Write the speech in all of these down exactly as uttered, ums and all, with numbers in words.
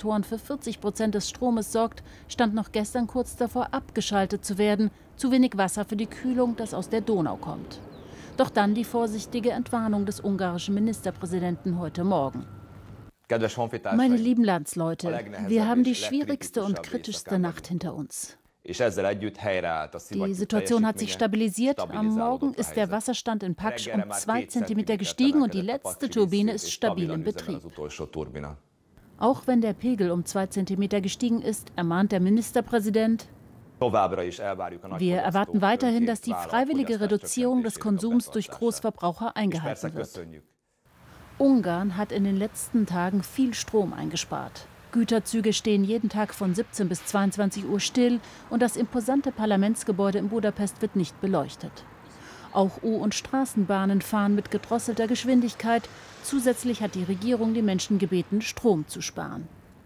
Reaktoren für vierzig Prozent des Stromes sorgt, stand noch gestern kurz davor, abgeschaltet zu werden. Zu wenig Wasser für die Kühlung, das aus der Donau kommt. Doch dann die vorsichtige Entwarnung des ungarischen Ministerpräsidenten heute Morgen. Meine lieben Landsleute, wir haben die schwierigste und kritischste Nacht hinter uns. Die Situation hat sich stabilisiert. Am Morgen ist der Wasserstand in Paksch um zwei Zentimeter gestiegen und die letzte Turbine ist stabil in Betrieb. Auch wenn der Pegel um zwei Zentimeter gestiegen ist, ermahnt der Ministerpräsident: Wir erwarten weiterhin, dass die freiwillige Reduzierung des Konsums durch Großverbraucher eingehalten wird. Ungarn hat in den letzten Tagen viel Strom eingespart. Güterzüge stehen jeden Tag von siebzehn bis zweiundzwanzig Uhr still und das imposante Parlamentsgebäude in Budapest wird nicht beleuchtet. Auch U- und Straßenbahnen fahren mit gedrosselter Geschwindigkeit. Zusätzlich hat die Regierung die Menschen gebeten, Strom zu sparen.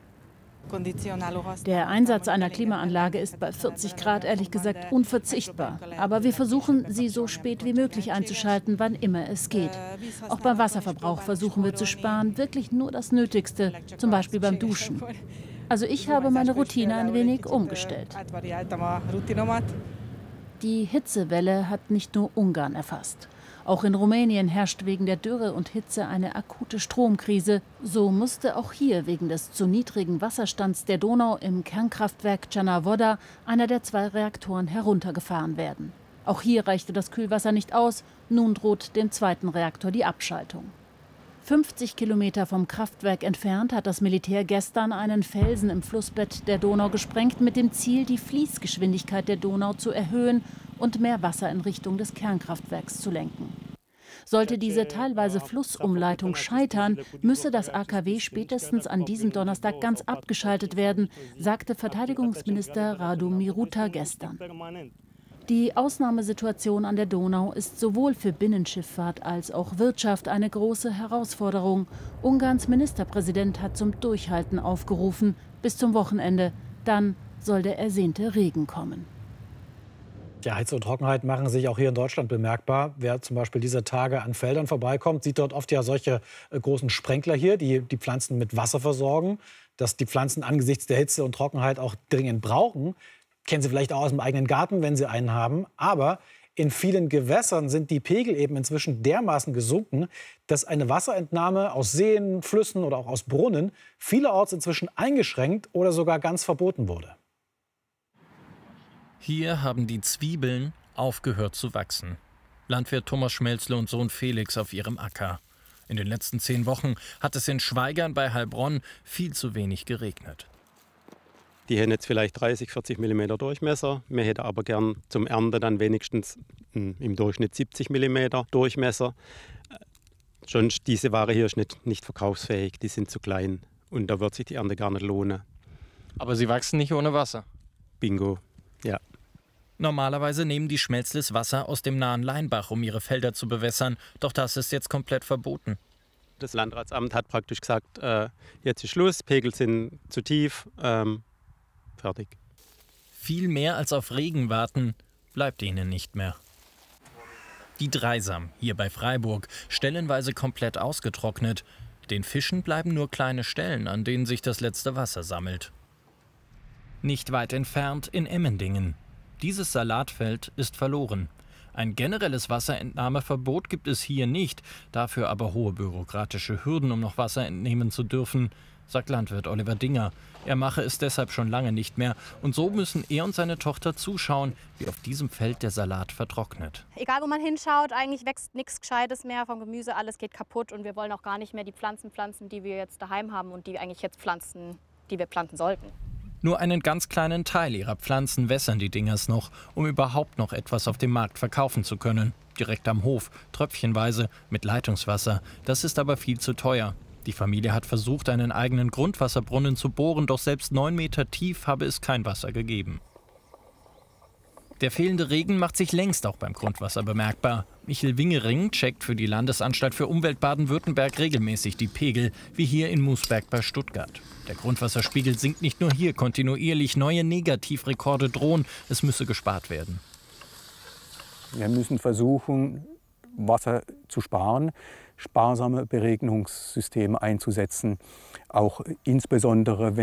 Der Einsatz einer Klimaanlage ist bei vierzig Grad ehrlich gesagt unverzichtbar. Aber wir versuchen, sie so spät wie möglich einzuschalten, wann immer es geht. Auch beim Wasserverbrauch versuchen wir zu sparen, wirklich nur das Nötigste, zum Beispiel beim Duschen. Also ich habe meine Routine ein wenig umgestellt. Die Hitzewelle hat nicht nur Ungarn erfasst. Auch in Rumänien herrscht wegen der Dürre und Hitze eine akute Stromkrise. So musste auch hier wegen des zu niedrigen Wasserstands der Donau im Kernkraftwerk Cernavoda einer der zwei Reaktoren heruntergefahren werden. Auch hier reichte das Kühlwasser nicht aus. Nun droht dem zweiten Reaktor die Abschaltung. fünfzig Kilometer vom Kraftwerk entfernt hat das Militär gestern einen Felsen im Flussbett der Donau gesprengt, mit dem Ziel, die Fließgeschwindigkeit der Donau zu erhöhen und mehr Wasser in Richtung des Kernkraftwerks zu lenken. Sollte diese teilweise Flussumleitung scheitern, müsse das A K W spätestens an diesem Donnerstag ganz abgeschaltet werden, sagte Verteidigungsminister Radu Miruta gestern. Die Ausnahmesituation an der Donau ist sowohl für Binnenschifffahrt als auch Wirtschaft eine große Herausforderung. Ungarns Ministerpräsident hat zum Durchhalten aufgerufen, bis zum Wochenende. Dann soll der ersehnte Regen kommen. Ja, Hitze und Trockenheit machen sich auch hier in Deutschland bemerkbar. Wer zum Beispiel dieser Tage an Feldern vorbeikommt, sieht dort oft ja solche äh, großen Sprenkler hier, die die Pflanzen mit Wasser versorgen. Dass die Pflanzen angesichts der Hitze und Trockenheit auch dringend brauchen, kennen Sie vielleicht auch aus dem eigenen Garten, wenn Sie einen haben. Aber in vielen Gewässern sind die Pegel eben inzwischen dermaßen gesunken, dass eine Wasserentnahme aus Seen, Flüssen oder auch aus Brunnen vielerorts inzwischen eingeschränkt oder sogar ganz verboten wurde. Hier haben die Zwiebeln aufgehört zu wachsen. Landwirt Thomas Schmelzle und Sohn Felix auf ihrem Acker. In den letzten zehn Wochen hat es in Schwaigern bei Heilbronn viel zu wenig geregnet. Die hätten jetzt vielleicht dreißig, vierzig Millimeter Durchmesser. Wir hätten aber gern zum Ernte dann wenigstens im Durchschnitt siebzig Millimeter Durchmesser. Sonst diese Ware hier ist nicht, nicht verkaufsfähig, die sind zu klein. Und da wird sich die Ernte gar nicht lohnen. Aber sie wachsen nicht ohne Wasser? Bingo, ja. Normalerweise nehmen die Schmelzles Wasser aus dem nahen Leinbach, um ihre Felder zu bewässern. Doch das ist jetzt komplett verboten. Das Landratsamt hat praktisch gesagt, äh, jetzt ist Schluss, Pegel sind zu tief, ähm, fertig. Viel mehr als auf Regen warten, bleibt ihnen nicht mehr. Die Dreisam, hier bei Freiburg, stellenweise komplett ausgetrocknet. Den Fischen bleiben nur kleine Stellen, an denen sich das letzte Wasser sammelt. Nicht weit entfernt in Emmendingen. Dieses Salatfeld ist verloren. Ein generelles Wasserentnahmeverbot gibt es hier nicht, dafür aber hohe bürokratische Hürden, um noch Wasser entnehmen zu dürfen, sagt Landwirt Oliver Dinger. Er mache es deshalb schon lange nicht mehr. Und so müssen er und seine Tochter zuschauen, wie auf diesem Feld der Salat vertrocknet. Egal, wo man hinschaut, eigentlich wächst nichts Gescheites mehr vom Gemüse. Alles geht kaputt und wir wollen auch gar nicht mehr die Pflanzen pflanzen, die wir jetzt daheim haben und die eigentlich jetzt pflanzen, die wir planten sollten. Nur einen ganz kleinen Teil ihrer Pflanzen wässern die Dingers noch, um überhaupt noch etwas auf dem Markt verkaufen zu können. Direkt am Hof, tröpfchenweise, mit Leitungswasser. Das ist aber viel zu teuer. Die Familie hat versucht, einen eigenen Grundwasserbrunnen zu bohren, doch selbst neun Meter tief habe es kein Wasser gegeben. Der fehlende Regen macht sich längst auch beim Grundwasser bemerkbar. Michel Wingering checkt für die Landesanstalt für Umwelt Baden-Württemberg regelmäßig die Pegel, wie hier in Moosberg bei Stuttgart. Der Grundwasserspiegel sinkt nicht nur hier kontinuierlich, neue Negativrekorde drohen, es müsse gespart werden. Wir müssen versuchen, Wasser zu sparen, sparsame Beregnungssysteme einzusetzen, auch insbesondere wenn